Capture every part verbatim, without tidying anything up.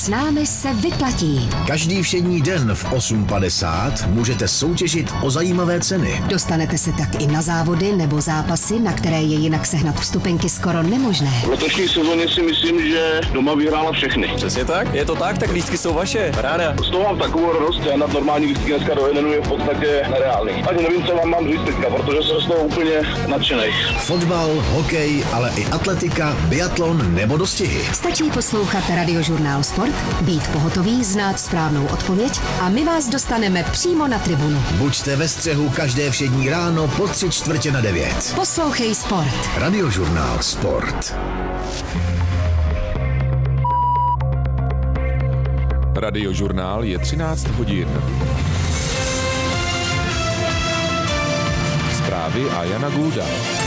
S námi se vyplatí. Každý všední den v osm padesát můžete soutěžit o zajímavé ceny. Dostanete se tak i na závody nebo zápasy, na které je jinak sehnat vstupenky skoro nemožné. V letošní sezóně si myslím, že doma vyhrála všechny. Přesně tak? Je to tak? Tak lístky jsou vaše. Paráda. Z toho mám takovou radost, že na normální lístky dneska do jednu je v podstatě nereálný. Ani nevím, co vám mám říct teďka, protože jsem z toho úplně nadšenej. Fotbal, hokej, ale i atletika, biatlon nebo dostihy. Stačí poslouchat Radiožurnál Sport, být pohotový, znát správnou odpověď a my vás dostaneme přímo na tribunu. Buďte ve střehu každé všední ráno po tři čtvrtě na devět. Poslouchej Sport. Radiožurnál Sport. Radiožurnál je třináct hodin. Zprávy a Jana Gůda.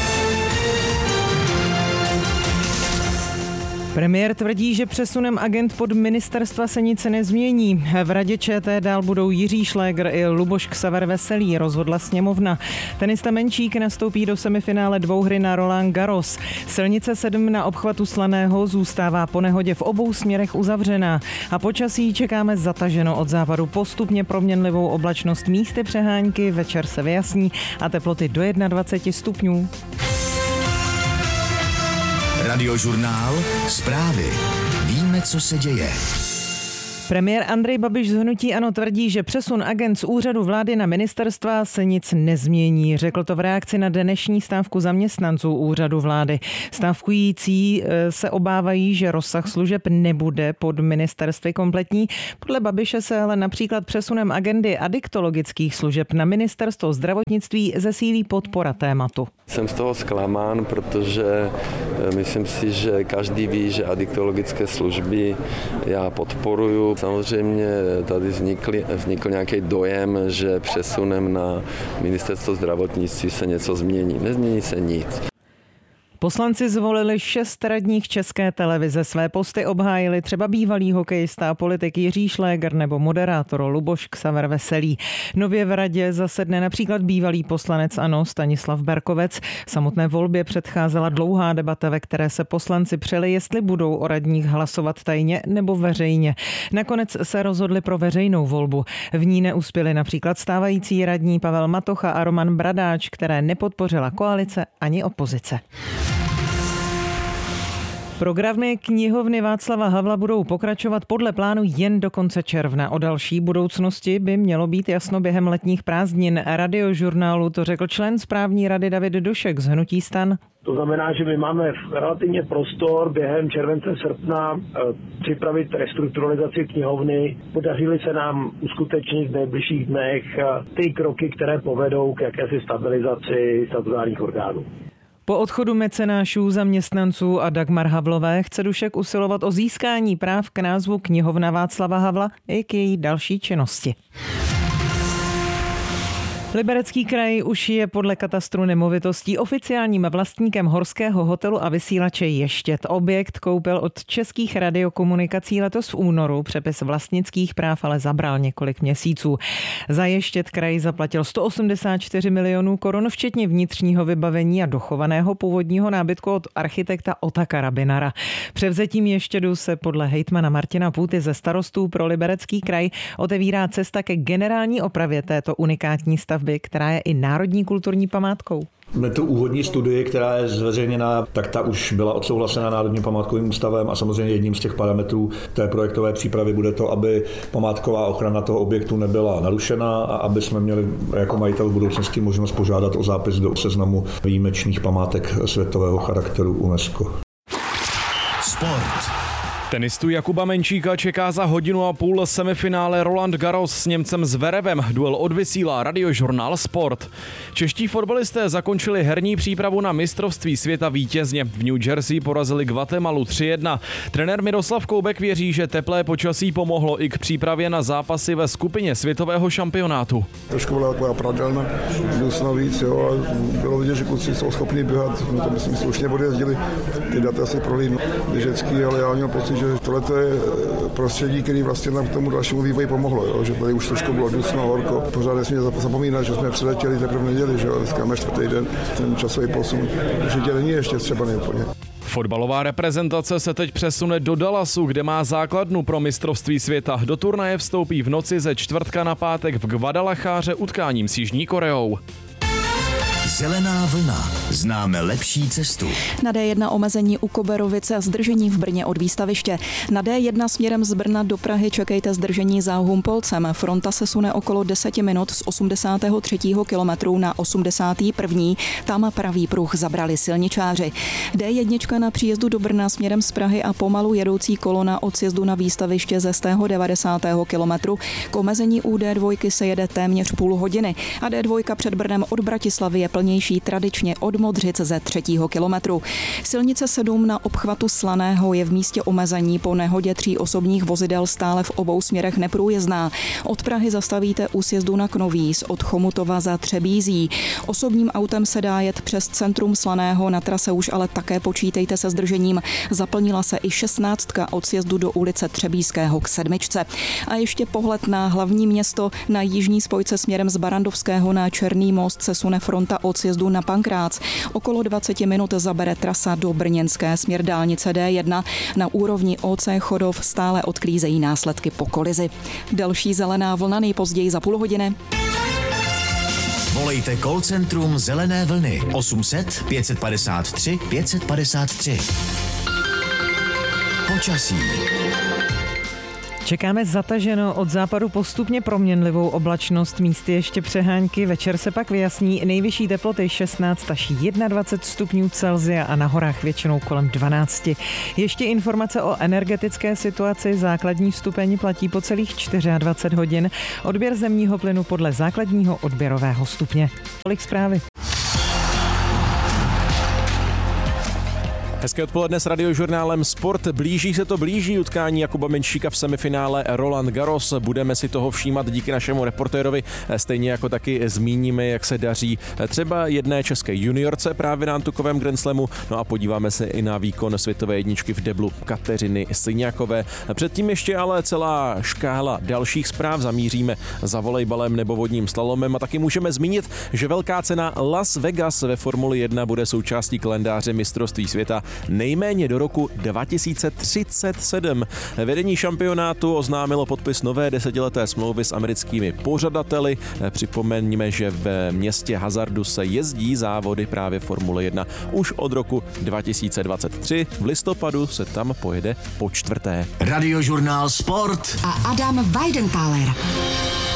Premiér tvrdí, že přesunem agent pod ministerstva se nic nezmění. V Radě ČT dál budou Jiří Šlégr i Luboš Ksaver Veselý, rozhodla sněmovna. Tenista Menčík nastoupí do semifinále dvouhry na Roland Garros. Silnice sedm na obchvatu Slaného zůstává po nehodě v obou směrech uzavřená. A počasí čekáme zataženo od západu postupně proměnlivou oblačnost, místy přehánky, večer se vyjasní a teploty do dvacet jedna stupňů. Radiožurnál Zprávy. Víme, co se děje. Premiér Andrej Babiš z hnutí ANO tvrdí, že přesun agent z úřadu vlády na ministerstva se nic nezmění. Řekl to v reakci na dnešní stávku zaměstnanců úřadu vlády. Stávkující se obávají, že rozsah služeb nebude pod ministerstvy kompletní. Podle Babiše se ale například přesunem agendy adiktologických služeb na ministerstvo zdravotnictví zesílí podpora tématu. Jsem z toho zklamán, protože myslím si, že každý ví, že adiktologické služby já podporuju. Samozřejmě tady vznikl, vznikl nějaký dojem, že přesunem na ministerstvo zdravotnictví se něco změní. Nezmění se nic. Poslanci zvolili šest radních České televize. Své posty obhájili třeba bývalý hokejista a politik Jiří Šlégr nebo moderátor Luboš Ksaver Veselý. Nově v radě zasedne například bývalý poslanec ANO Stanislav Berkovec. Samotné volbě předcházela dlouhá debata, ve které se poslanci přeli, jestli budou o radních hlasovat tajně nebo veřejně. Nakonec se rozhodli pro veřejnou volbu. V ní neuspěli například stávající radní Pavel Matocha a Roman Bradáč, které nepodpořila koalice ani opozice. Programy knihovny Václava Havla budou pokračovat podle plánu jen do konce června. O další budoucnosti by mělo být jasno během letních prázdnin. Radiožurnálu to řekl člen správní rady David Dušek z hnutí STAN. To znamená, že my máme relativně prostor během července, srpna připravit restrukturalizaci knihovny. Podařily se nám uskutečnit v nejbližších dnech ty kroky, které povedou k jakési stabilizaci statutárních orgánů. Po odchodu mecenášů, zaměstnanců a Dagmar Havlové chce Dušek usilovat o získání práv k názvu Knihovna Václava Havla i k její další činnosti. Liberecký kraj už je podle katastru nemovitostí oficiálním vlastníkem horského hotelu a vysílače Ještěd. Objekt koupil od Českých radiokomunikací letos v únoru. Přepis vlastnických práv ale zabral několik měsíců. Za Ještěd kraj zaplatil sto osmdesát čtyři milionů korun, včetně vnitřního vybavení a dochovaného původního nábytku od architekta Otakara Binara. Převzetím Ještědu se podle hejtmana Martina Půty ze starostů pro Liberecký kraj otevírá cesta ke generální opravě této unikátní stavby, která je i národní kulturní památkou. Tu úvodní studii, která je zveřejněná, tak ta už byla odsouhlasena Národním památkovým ústavem a samozřejmě jedním z těch parametrů té projektové přípravy bude to, aby památková ochrana toho objektu nebyla narušena a aby jsme měli jako majitel v budoucnosti možnost požádat o zápis do seznamu výjimečných památek světového charakteru UNESCO. Sport. Tenistu Jakuba Menčíka čeká za hodinu a půl semifinále Roland Garros s Němcem Zverevem. Duel odvysílá Radiožurnál Sport. Čeští fotbalisté zakončili herní přípravu na mistrovství světa vítězně. V New Jersey porazili Guatemalu tři jedna. Trenér Miroslav Koubek věří, že teplé počasí pomohlo i k přípravě na zápasy ve skupině světového šampionátu. Trošku byla taková pradelná, dusno víc, jo, a bylo vidět, že kluci jsou schopni běhat, my to myslím slušně odjezdili, ty data si prohlídnu běžecký, ale já měl pocit, že tohle je prostředí, který vlastně nám k tomu dalšímu vývoji pomohlo, jo? Že tady už trošku bylo dusno, horko. Pořád nesmíme zapomínat, že jsme přiletěli teprve v neděli, že jo? Dneska máme čtvrtý den, ten časový posun určitě není ještě třeba nejúplně. Fotbalová reprezentace se teď přesune do Dallasu, kde má základnu pro mistrovství světa. Do turnaje vstoupí v noci ze čtvrtka na pátek v Guadalajare utkáním s Jižní Koreou. Zelená vlna. Známe lepší cestu. Na D jedna omezení u Koberovice a zdržení v Brně od výstaviště. Na D jedna směrem z Brna do Prahy čekejte zdržení za Humpolcem. Fronta se sune okolo deseti minut z osmdesátého třetího kilometru na osmdesátý první Tam pravý pruh zabrali silničáři. D jedna na příjezdu do Brna směrem z Prahy a pomalu jedoucí kolona od sjezdu na výstaviště ze stého devadesátého kilometru. K omezení u D dva se jede téměř půl hodiny a D dva před Brnem od Bratislavy je plnější tradičně od Modřic ze třetího kilometru. Silnice sedm na obchvatu Slaného je v místě omezení po nehodě tří osobních vozidel stále v obou směrech neprůjezdná. Od Prahy zastavíte u sjezdu na Knovíz, od Chomutova za Třebízí. Osobním autem se dá jet přes centrum Slaného, na trase už ale také počítejte se zdržením. Zaplnila se i šestnáctka od sjezdu do ulice Třebíského k sedmičce. A ještě pohled na hlavní město. Na jižní spojce směrem z Barandovského na Černý most se sune fronta od sjezdu na Pankrác. Okolo dvacet minut zabere trasa do Brněnské směr dálnice D jedna. Na úrovni O C Chodov stále odklízejí následky po kolizi. Další zelená vlna nejpozději za půl hodiny. Volejte call centrum Zelené vlny osm set pět padesát tři pět padesát tři. Počasí. Čekáme zataženo, od západu postupně proměnlivou oblačnost, místy ještě přehánky, večer se pak vyjasní, nejvyšší teploty šestnáct až dvacet jedna stupňů Celsia a na horách většinou kolem dvanáct. Ještě informace o energetické situaci, základní stupeň platí po celých dvacet čtyři hodin, odběr zemního plynu podle základního odběrového stupně. Tolik zprávy. Hezké odpoledne s Radiožurnálem Sport. Blíží se to blíží utkání Jakuba Menšíka v semifinále Roland Garros. Budeme si toho všímat díky našemu reportérovi. Stejně jako taky zmíníme, jak se daří třeba jedné české juniorce právě na antukovém Grand Slamu. No a podíváme se i na výkon světové jedničky v deblu Kateřiny Syňákové. Předtím ještě ale celá škála dalších zpráv. Zamíříme za volejbalem nebo vodním slalomem a taky můžeme zmínit, že velká cena Las Vegas ve Formuli jedna bude součástí kalendáře mistrovství světa nejméně do roku dva tisíce třicet sedm. Vedení šampionátu oznámilo podpis nové desetileté smlouvy s americkými pořadateli. Připomeňme, že v městě hazardu se jezdí závody právě Formule jedna už od roku dva tisíce dvacet tři. V listopadu se tam pojede po čtvrté. Radiožurnál Sport a Adam Weidenthaler.